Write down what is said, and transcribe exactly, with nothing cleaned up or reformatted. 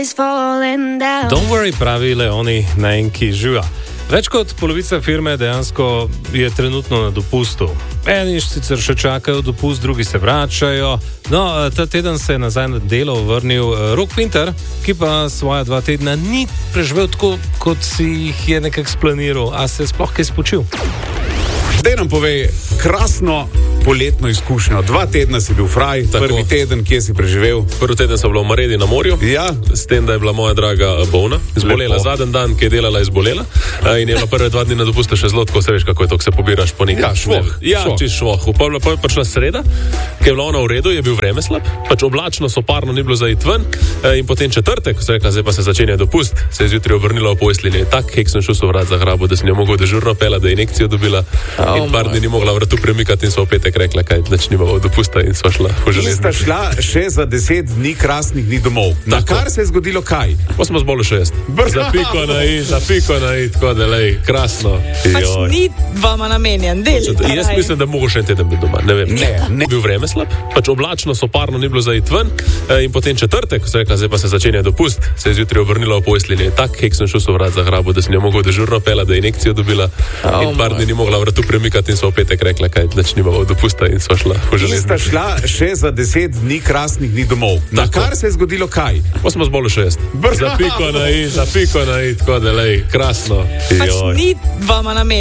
Don't worry, pravi Leoni na enki živa. Več kot polovica firme dejansko je trenutno na dopustu. Eni sicer še čakajo dopust, drugi se vračajo. No, ta teden se je nazaj na delo vrnil Rok Pintar, ki pa svoja dva tedna ni preživel tako, kot si jih je nekako splaniral. A se je sploh kaj spočil? Dej nam povej krasno poletno izkušnjo. Dva tedna si bil fraj, tako. Prvi teden, kje si preživel? Prvi teden sem bila v Maredi na morju, ja. S tem, da je bila moja draga bolna, izbolela. Zadnji dan, ki je delala, izbolela in je bila prve dva dni na dopustu še zelo, tako se veš, kako je to, ko se pobiraš po nekaj. Ja, švoh. Ja, čist švoh. Pa je prišla sreda, ki je bila ona v redu, je bil vreme slab, pač oblačno, soparno, ni bilo za iti ven in potem četrtek, ko se rekla, zdaj pa se začenja dopust, se je zjutraj obrnila v postelji. Tak hek sem šel so vrat za hrabo, da sem jo mogel dežurno pela, da je injekcijo dobila oh, in par dni ni mogla vratu premikati in so v petek rekla, kaj nimamo dopusta in sva šla v železnico. In sta šla še za deset dni krasnih dni domov. Na kar se je zgodilo kaj? Pa smo zbolili še jaz. Za piko na i, za piko na i, tako da lej, krasno. Pač ni vama namenjen del. Jaz mislim, da mogo še en teden biti doma, ne vem. Ne, ne. Bil vreme slab, pač oblačno, soparno, ni bilo za iti ven in potem četrtek, ko se rekla, zdaj pa se začenja dopust, se je zjutraj obrnila v postelji. Tak hek sem šel so vrat za hrabo, da sem jo mogel dežurno pela, da je injekcijo dobila oh, in par dni ni mogla vratu premikati in so v petek rekla, kaj nimamo dopusta in sva šla. In sta šla še za deset dni krasnih dni domov. Na tako. Kar se je zgodilo kaj? Pa smo zbolili še jaz. Za piko na i, za piko na i, tako da lej, krasno. Pač ni vama namenjen.